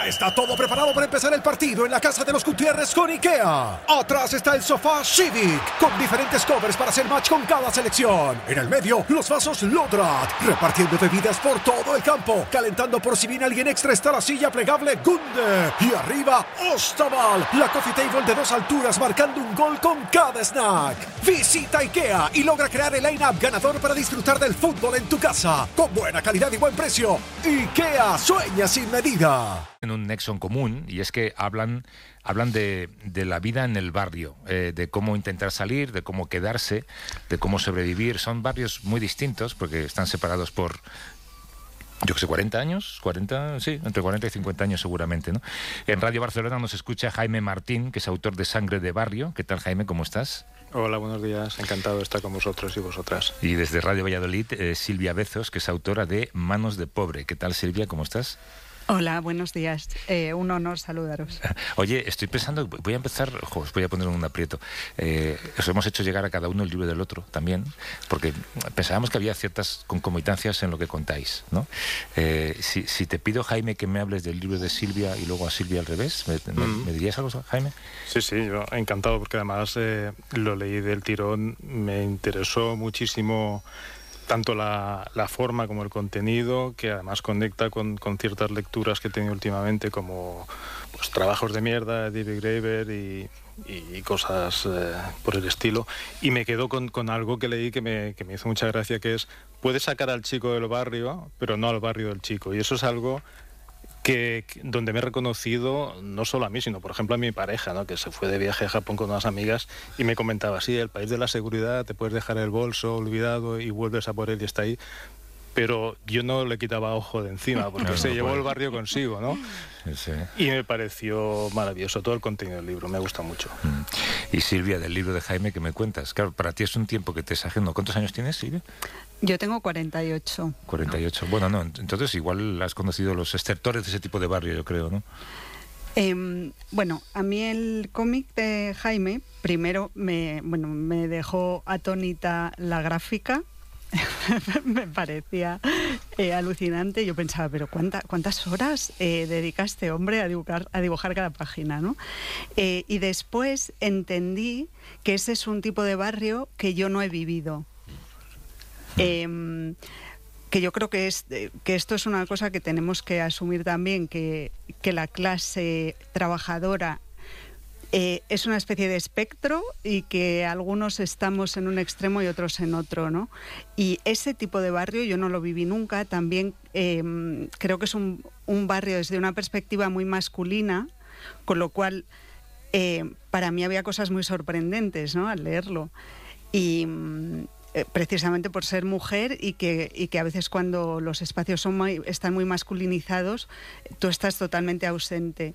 Ya está todo preparado para empezar el partido en la casa de los Gutiérrez con IKEA. Atrás está el sofá Civic, con diferentes covers para hacer match con cada selección. En el medio, los vasos Lodrat, repartiendo bebidas por todo el campo. Calentando por si viene alguien extra está la silla plegable Gunde. Y arriba, Ostaval, la coffee table de 2 alturas marcando un gol con cada snack. Visita IKEA y logra crear el line-up ganador para disfrutar del fútbol en tu casa. Con buena calidad y buen precio. IKEA, sueña sin medida. En un nexo en común, y es que hablan de la vida en el barrio, de cómo intentar salir, de cómo quedarse, de cómo sobrevivir. Son barrios muy distintos porque están separados por, yo que sé, 40 años, sí, entre 40 y 50 años seguramente, ¿no? En Radio Barcelona nos escucha Jaime Martín, que es autor de Sangre de Barrio. ¿Qué tal, Jaime? ¿Cómo estás? Hola, buenos días. Encantado de estar con vosotros y vosotras. Y desde Radio Valladolid, Silvia Bezos, que es autora de Manos de Pobre. ¿Qué tal, Silvia? ¿Cómo estás? Hola, buenos días. Un honor saludaros. Oye, estoy pensando, voy a empezar, os voy a poner un aprieto. Os hemos hecho llegar a cada uno el libro del otro también, porque pensábamos que había ciertas concomitancias en lo que contáis, ¿no? Si te pido, Jaime, que me hables del libro de Silvia y luego a Silvia al revés, ¿me dirías algo, Jaime? Sí, yo encantado, porque además lo leí del tirón, me interesó muchísimo tanto la forma como el contenido, que además conecta con ciertas lecturas que he tenido últimamente, como pues, Trabajos de mierda, de David Graeber y cosas por el estilo. Y me quedo con algo que leí que me hizo mucha gracia, que es: puedes sacar al chico del barrio, pero no al barrio del chico. Y eso es algo donde me he reconocido, no solo a mí, sino por ejemplo a mi pareja, ¿no? Que se fue de viaje a Japón con unas amigas y me comentaba: sí, el país de la seguridad, te puedes dejar el bolso olvidado y vuelves a por él y está ahí. Pero yo no le quitaba ojo de encima, porque se llevó el barrio consigo, ¿no? Sí. Y me pareció maravilloso todo el contenido del libro, me gusta mucho. Y Silvia, del libro de Jaime, ¿qué me cuentas? Claro, para ti es un tiempo que te es ajeno. ¿Cuántos años tienes, Silvia? Yo tengo 48. 48. Bueno, no, entonces igual has conocido los estertores de ese tipo de barrio, yo creo, ¿no? Bueno, a mí el cómic de Jaime, primero me dejó atónita la gráfica. Me parecía alucinante. Yo pensaba, pero ¿cuántas horas dedica este hombre a dibujar cada página, ¿no? Y después entendí que ese es un tipo de barrio que yo no he vivido. Que yo creo que esto es una cosa que tenemos que asumir también, que la clase trabajadora es una especie de espectro y que algunos estamos en un extremo y otros en otro, ¿no? Y ese tipo de barrio yo no lo viví nunca. También creo que es un barrio desde una perspectiva muy masculina, con lo cual para mí había cosas muy sorprendentes, ¿no? Al leerlo. Y precisamente por ser mujer y que a veces cuando los espacios están muy masculinizados, tú estás totalmente ausente.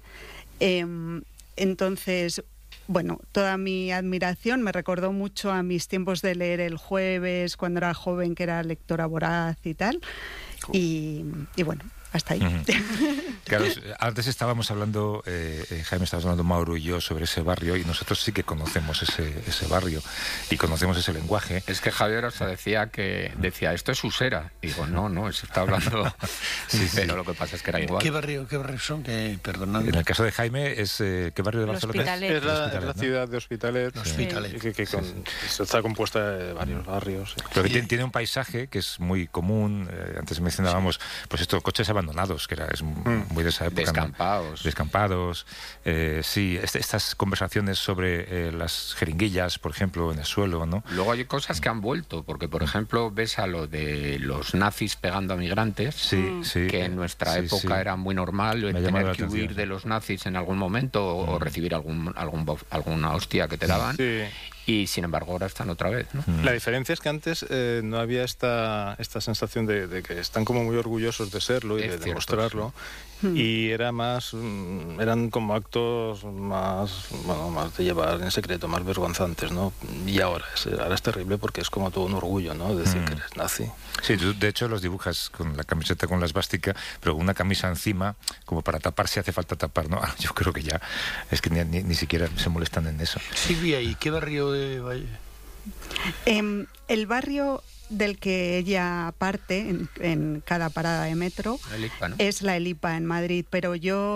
Entonces, bueno, toda mi admiración me recordó mucho a mis tiempos de leer El Jueves, cuando era joven, que era lectora voraz y tal. Y bueno, hasta ahí. Claro, antes estábamos hablando, Jaime, estábamos hablando Mauro y yo sobre ese barrio, y nosotros sí que conocemos ese barrio y conocemos ese lenguaje. Es que Javier hasta decía, esto es Usera. Y digo, no, se está hablando... sí. Pero lo que pasa es que era igual. ¿Qué barrio son? Perdonad. En el caso de Jaime, ¿qué barrio de Barcelona es? Es la ciudad de Hospitalet. Hospitalet. Que está compuesta de varios barrios. Sí. Pero que tiene un paisaje que es muy común. Antes mencionábamos, pues estos coches abandonados, que es muy de esa época. Descampados. Sí, estas conversaciones sobre las jeringuillas, por ejemplo, en el suelo, ¿no? Luego hay cosas que han vuelto, porque, por ejemplo, ves a lo de los nazis pegando a migrantes, que en nuestra época era muy normal tener que huir de los nazis en algún momento o recibir alguna hostia que te daban. Sí. Y sin embargo ahora están otra vez, ¿no? La diferencia es que antes no había esta sensación de que están como muy orgullosos de serlo y de demostrarlo. Y eran como actos más de llevar en secreto, más vergonzantes, ¿no? Y ahora es terrible, porque es como todo un orgullo, ¿no? Decir que eres nazi. Sí, tú de hecho los dibujas con la camiseta con la esvástica, pero con una camisa encima, como para tapar si hace falta tapar, ¿no? Yo creo que ya es que ni siquiera se molestan en eso. Silvia, ¿y qué barrio el barrio del que ella parte en cada parada de metro, la Elipa, ¿no? Es la Elipa en Madrid, pero yo